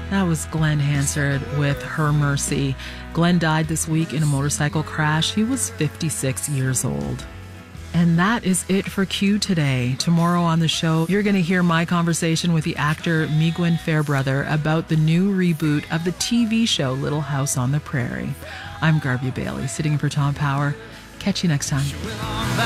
That was Glenn Hansard with Her Mercy. Glenn died this week in a motorcycle crash. He was 56 years old. And that is it for Q today. Tomorrow on the show, you're going to hear my conversation with the actor Migwen Fairbrother about the new reboot of the TV show Little House on the Prairie. I'm Garvey Bailey, sitting in for Tom Power. Catch you next time.